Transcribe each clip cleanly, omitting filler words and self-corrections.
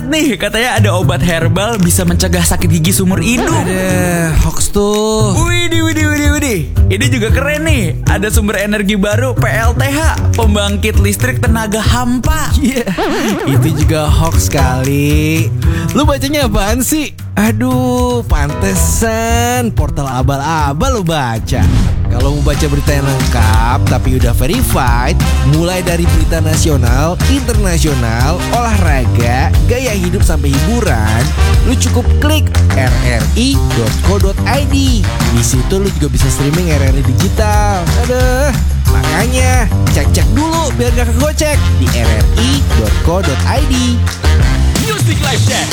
nih, katanya ada obat herbal bisa mencegah sakit gigi seumur hidup. Ada hoax tuh. Widih. Ini juga keren nih. Ada sumber energi baru PLTH, pembangkit listrik tenaga hampa. Itu juga hoax kali. Lu bacanya apaan sih? Aduh, pantesan portal abal-abal lu baca. Kalau mau baca berita yang lengkap tapi udah verified, mulai dari berita nasional, internasional, olahraga, gaya hidup sampai hiburan, lu cukup klik rri.co.id. Di situ lu juga bisa streaming RRI digital. Aduh, makanya cek dulu biar gak kegocek di rri.co.id. Music Live Chat.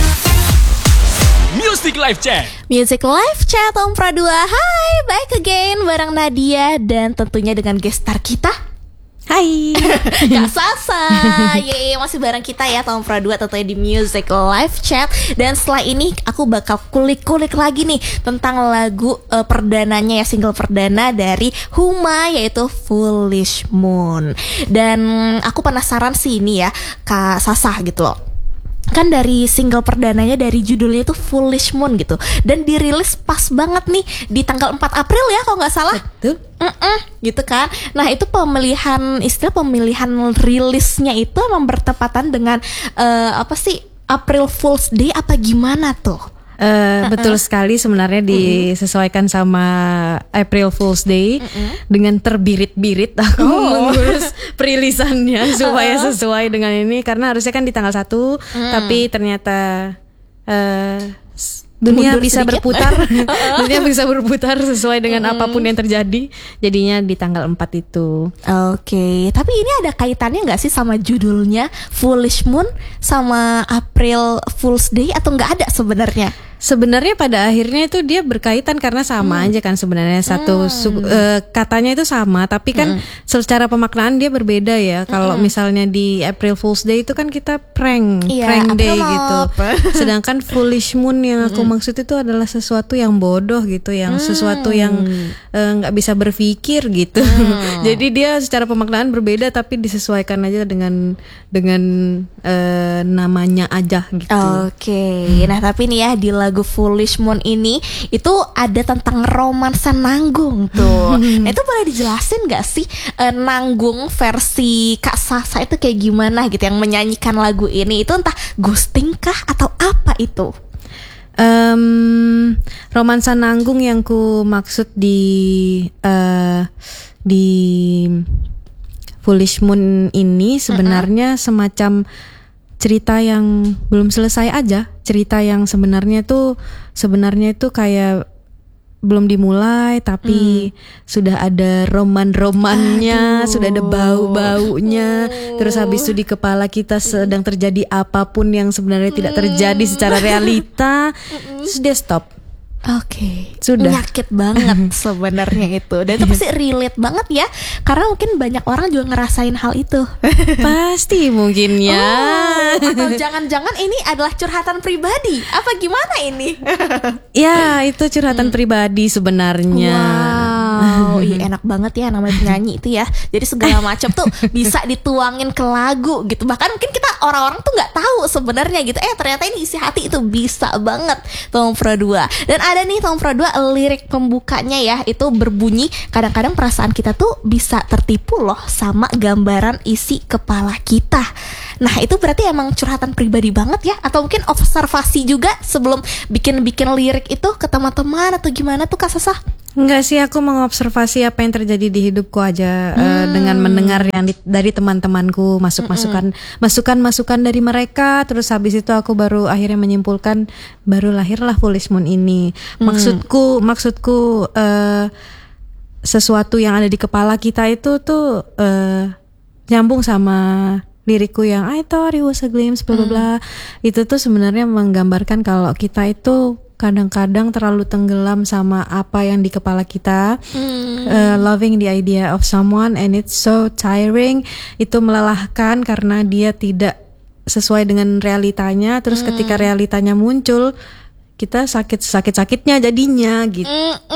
Music Live Chat. Music Live Chat Om Pra 2. Hai, back again bareng Nadia dan tentunya dengan guest star kita. Hai Kak Sasa. Yeay, masih bareng kita ya Tom Pra 2 tentunya di Music Live Chat. Dan setelah ini aku bakal kulik-kulik lagi nih tentang lagu perdananya ya, single perdana dari Huma, yaitu Foolish Moon. Dan aku penasaran sih ini ya Kak Sasa gitu loh. Kan dari single perdananya, dari judulnya itu Foolish Moon gitu, dan dirilis pas banget nih di tanggal 4 April ya kalau nggak salah. Betul. Gitu kan. Nah itu pemilihan rilisnya itu emang bertepatan dengan apa sih, April Fool's Day apa gimana tuh? Betul sekali, sebenarnya disesuaikan sama April Fool's Day. Dengan terbirit-birit aku mengurus perilisannya supaya sesuai dengan ini, karena harusnya kan di tanggal 1 tapi ternyata dunia mundur bisa sedikit. berputar. Dunia bisa berputar sesuai dengan apapun yang terjadi. Jadinya di tanggal 4 itu. Oke, tapi ini ada kaitannya nggak sih sama judulnya Foolish Moon sama April Fool's Day, atau nggak ada sebenarnya? Sebenarnya pada akhirnya itu dia berkaitan karena sama aja kan sebenarnya, satu katanya itu sama, tapi kan secara pemaknaan dia berbeda ya. Kalau misalnya di April Fool's Day itu kan kita prank day gitu. Sedangkan Foolish Moon yang aku maksud itu adalah sesuatu yang bodoh gitu, yang sesuatu yang nggak bisa berpikir gitu. Jadi dia secara pemaknaan berbeda tapi disesuaikan aja dengan namanya aja gitu. Oke. Nah tapi nih ya di lagu Foolish Moon ini itu ada tentang romansa nanggung tuh. Nah itu boleh dijelasin gak sih nanggung versi Kak Sasa itu kayak gimana gitu, yang menyanyikan lagu ini itu entah ghosting kah atau apa itu? Romansa nanggung yang ku maksud di Foolish Moon ini sebenarnya semacam cerita yang belum selesai aja, cerita yang sebenarnya itu kayak belum dimulai tapi sudah ada romannya, sudah ada bau-baunya. Terus habis itu di kepala kita sedang terjadi apapun yang sebenarnya tidak terjadi secara realita, terus dia stop. Oke, sudah nyakit banget sebenarnya itu, dan itu pasti relate banget ya, karena mungkin banyak orang juga ngerasain hal itu. Pasti mungkin ya. Atau jangan-jangan ini adalah curhatan pribadi? Apa gimana ini? Ya itu curhatan pribadi sebenarnya. Wow, enak banget ya namanya penyanyi itu ya. Jadi segala macam tuh bisa dituangin ke lagu gitu. Bahkan mungkin kita orang-orang tuh nggak tahu sebenarnya gitu. Ternyata ini isi hati itu bisa banget Tom Pra 2. Dan ada nih Tom Pra 2 lirik pembukanya ya, itu berbunyi, kadang-kadang perasaan kita tuh bisa tertipu loh sama gambaran isi kepala kita. Nah itu berarti emang curhatan pribadi banget ya, atau mungkin observasi juga sebelum bikin lirik itu ke teman-teman atau gimana tuh Kak Sasa? Enggak sih, aku mengobservasi apa yang terjadi di hidupku aja, dengan mendengar yang dari teman-temanku, masukan dari mereka. Terus habis itu aku baru akhirnya menyimpulkan, baru lahirlah Foolish Moon ini. Maksudku sesuatu yang ada di kepala kita itu tuh nyambung sama lirikku yang I thought it was a glimpse bla bla bla. Itu tuh sebenarnya menggambarkan kalau kita itu kadang-kadang terlalu tenggelam sama apa yang di kepala kita, loving the idea of someone and it's so tiring. Itu melelahkan karena dia tidak sesuai dengan realitanya. Terus ketika realitanya muncul, kita sakit-sakitnya jadinya gitu.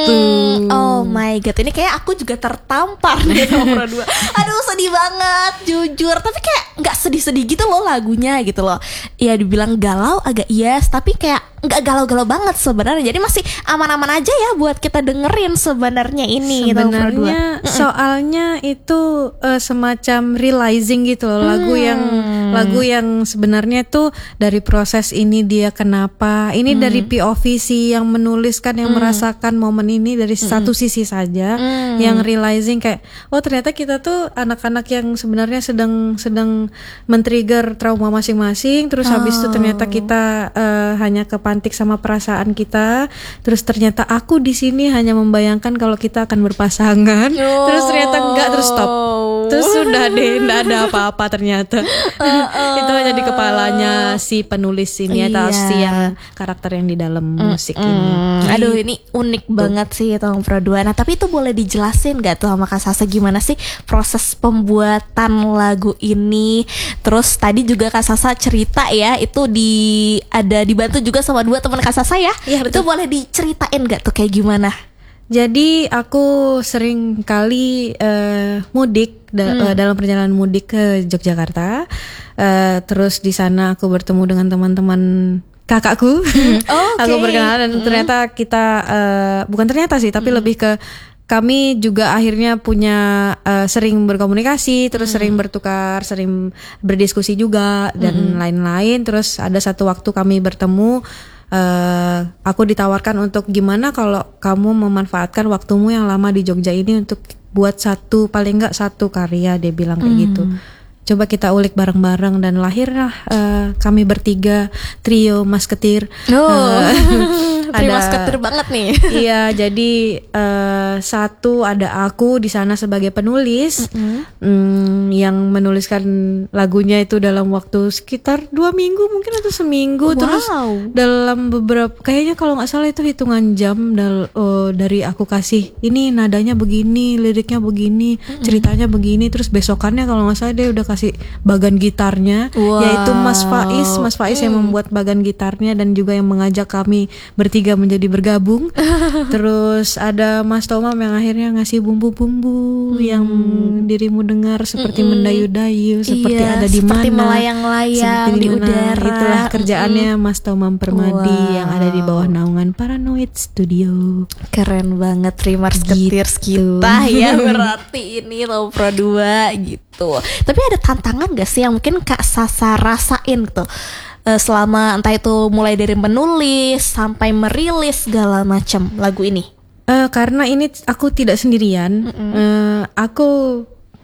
Oh my god, ini kayak aku juga tertampar nih sama Pro 2. Aduh sedih banget jujur, tapi kayak nggak sedih-sedih gitu loh lagunya gitu loh. Ya dibilang galau agak yes, tapi kayak nggak galau-galau banget sebenarnya. Jadi masih aman-aman aja ya buat kita dengerin sebenarnya ini. Sebenarnya soalnya itu semacam realizing gitu loh, lagu yang sebenarnya tuh dari proses ini dia kenapa. Ini dari POV si yang menuliskan, yang merasakan momen ini dari satu sisi saja, yang realizing kayak oh ternyata kita tuh anak-anak yang sebenarnya sedang men-trigger trauma masing-masing, terus habis itu ternyata kita hanya kepantik sama perasaan kita, terus ternyata aku di sini hanya membayangkan kalau kita akan berpasangan, terus ternyata enggak, terus stop, terus sudah deh enggak ada apa-apa ternyata. Itu hanya di kepalanya si penulis ini atau si yang karakter yang di dalam musik ini. Aduh ini unik banget sih Tom Pro 2. Nah tapi itu boleh dijelasin gak tuh sama Kak Sasa gimana sih proses pembuatan lagu ini? Terus tadi juga Kak Sasa cerita ya itu ada dibantu juga sama 2 teman Kak Sasa ya? Iya betul. Itu boleh diceritain gak tuh kayak gimana? Jadi aku sering kali mudik dalam perjalanan mudik ke Yogyakarta. Terus di sana aku bertemu dengan teman-teman kakakku. Aku berkenalan dan ternyata kita bukan ternyata sih, tapi lebih ke kami juga akhirnya punya sering berkomunikasi, terus sering bertukar, sering berdiskusi juga dan lain-lain. Terus ada satu waktu kami bertemu, aku ditawarkan untuk gimana kalau kamu memanfaatkan waktumu yang lama di Jogja ini untuk buat paling enggak satu karya, dia bilang kayak gitu. Coba kita ulik bareng-bareng dan lahirlah kami bertiga, trio Masketir. Trio Masketir banget nih. Iya, jadi satu ada aku di sana sebagai penulis yang menuliskan lagunya itu dalam waktu sekitar 2 minggu mungkin atau seminggu. Terus dalam beberapa, kayaknya kalau nggak salah itu hitungan jam dari aku kasih ini nadanya begini, liriknya begini, ceritanya begini. Terus besokannya kalau nggak salah dia udah kasih bagan gitarnya, yaitu Mas Faiz yang membuat bagan gitarnya dan juga yang mengajak kami bertiga menjadi bergabung. Terus ada Mas Tomam yang akhirnya ngasih bumbu-bumbu yang dirimu dengar seperti mendayu-dayu, seperti ada di mana, seperti melayang-layang di udara. Itulah kerjaannya Mas Tomam Permadi yang ada di bawah naungan Paranoid Studio. Keren banget Trio Masketir kita ya berarti ini Tom Pro 2 gitu. Tapi ada tantangan gak sih yang mungkin Kak Sasa rasain gitu selama entah itu mulai dari menulis sampai merilis segala macam lagu ini? Karena ini aku tidak sendirian, aku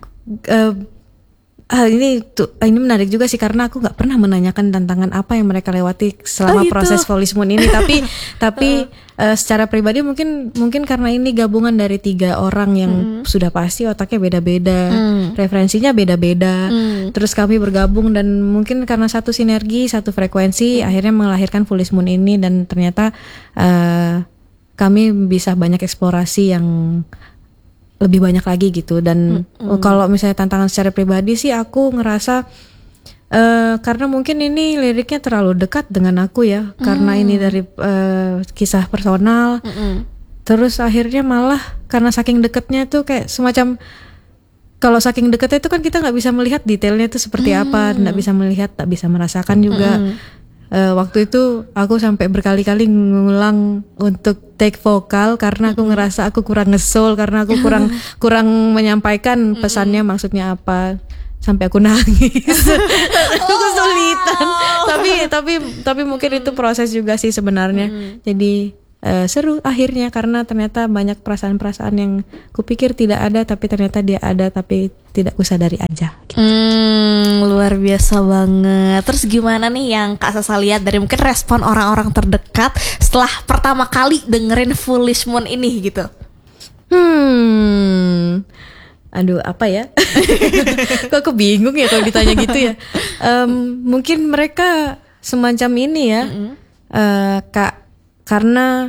ini menarik juga sih karena aku nggak pernah menanyakan tantangan apa yang mereka lewati selama proses Foolish Moon ini, tapi secara pribadi mungkin karena ini gabungan dari 3 orang yang sudah pasti otaknya beda-beda, referensinya beda-beda, terus kami bergabung dan mungkin karena satu sinergi, satu frekuensi akhirnya melahirkan Foolish Moon ini. Dan ternyata kami bisa banyak eksplorasi yang lebih banyak lagi gitu. Dan kalau misalnya tantangan secara pribadi sih aku ngerasa karena mungkin ini liriknya terlalu dekat dengan aku ya, karena ini dari kisah personal. Terus akhirnya malah karena saking dekatnya tuh kayak semacam, kalau saking dekatnya itu kan kita nggak bisa melihat detailnya itu seperti apa, nggak bisa melihat, tak bisa merasakan juga. Waktu itu aku sampai berkali-kali ngulang untuk take vokal karena aku ngerasa aku kurang nge-soul, karena aku kurang menyampaikan pesannya maksudnya apa, sampai aku nangis. Aku kesulitan. Tapi mungkin itu proses juga sih sebenarnya. Jadi seru akhirnya karena ternyata banyak perasaan-perasaan yang kupikir tidak ada tapi ternyata dia ada, tapi tidak kusadari aja gitu. Luar biasa banget. Terus gimana nih yang Kak Sasa lihat dari mungkin respon orang-orang terdekat setelah pertama kali dengerin Foolish Moon ini gitu? Aduh apa ya? Kok aku bingung ya kalau ditanya gitu ya. Mungkin mereka semacam ini ya, Kak, karena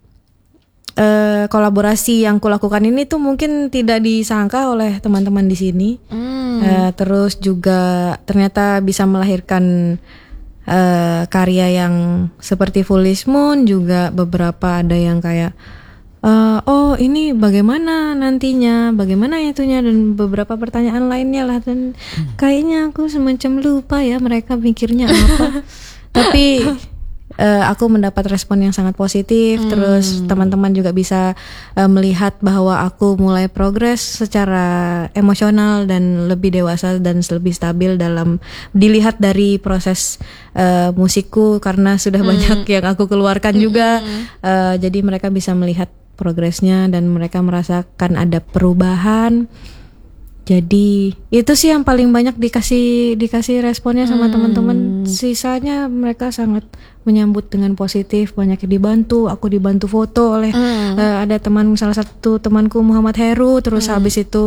kolaborasi yang kulakukan ini tuh mungkin tidak disangka oleh teman-teman di sini. Terus juga ternyata bisa melahirkan karya yang seperti Foolish Moon, juga beberapa ada yang kayak oh ini bagaimana nantinya, bagaimana itunya, dan beberapa pertanyaan lainnya lah, dan kayaknya aku semacam lupa ya mereka mikirnya apa. Tapi aku mendapat respon yang sangat positif. Terus teman-teman juga bisa melihat bahwa aku mulai progres secara emosional dan lebih dewasa dan lebih stabil dalam dilihat dari proses musikku, karena sudah banyak yang aku keluarkan juga. Jadi mereka bisa melihat progresnya dan mereka merasakan ada perubahan. Jadi itu sih yang paling banyak dikasih responnya sama teman-teman. Sisanya mereka sangat menyambut dengan positif, banyak yang dibantu. Aku dibantu foto oleh ada salah satu temanku Muhammad Heru. Terus habis itu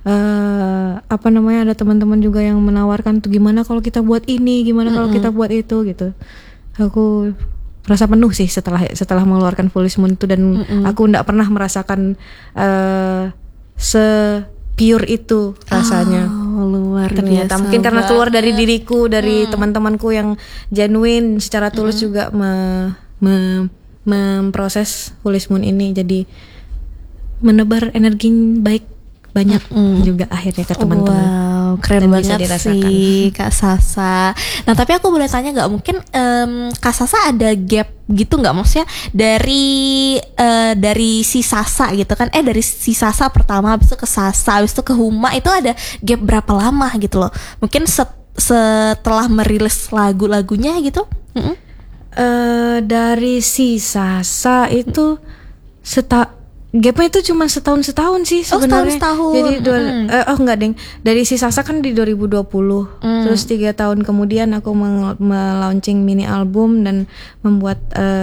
ada teman-teman juga yang menawarkan tuh gimana kalau kita buat ini, gimana kalau kita buat itu gitu. Aku merasa penuh sih setelah mengeluarkan Foolish Moon itu, dan aku enggak pernah merasakan pure itu rasanya. Luar ternyata biasa mungkin karena banget. keluar dari diriku, dari teman-temanku yang genuine secara tulus juga memproses Foolish Moon ini, jadi menebar energi baik banyak juga akhirnya ke teman-teman. Wow, keren Dan bisa banget dirasakan. sih Kak Sasa. Nah tapi aku boleh tanya nggak, mungkin Kak Sasa ada gap gitu nggak, maksudnya dari si Sasa gitu kan, dari si Sasa pertama habis itu ke Sasa, habis itu ke Huma, itu ada gap berapa lama gitu loh? Mungkin setelah merilis lagu-lagunya gitu? Dari si Sasa itu gapnya itu cuma setahun sih sebenarnya. setahun. Jadi enggak deng. Dari si Sasa kan di 2020. Terus 3 tahun kemudian aku melaunching mini album dan membuat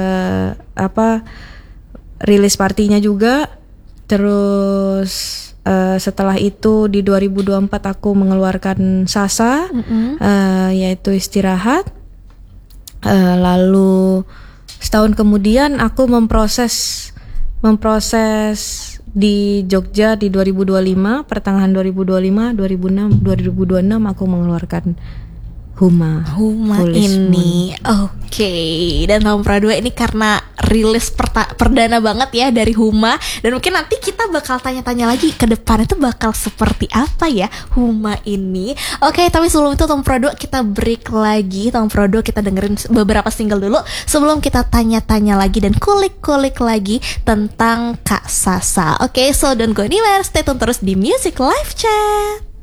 rilis partinya juga. Terus setelah itu di 2024 aku mengeluarkan Sasa, yaitu Istirahat. Lalu setahun kemudian aku memproses di Jogja di 2025, pertengahan 2025, 2026 aku mengeluarkan Huma Foolish ini. Oke. Dan Tom Pradua ini karena rilis perdana banget ya dari Huma, dan mungkin nanti kita bakal tanya-tanya lagi ke depan itu bakal seperti apa ya Huma ini. Oke, tapi sebelum itu Tom Pradua kita break lagi. Tom Pradua kita dengerin beberapa single dulu sebelum kita tanya-tanya lagi dan kulik-kulik lagi tentang Kak Sasa. Oke, so don't go anywhere, stay tune terus di Music Live Chat.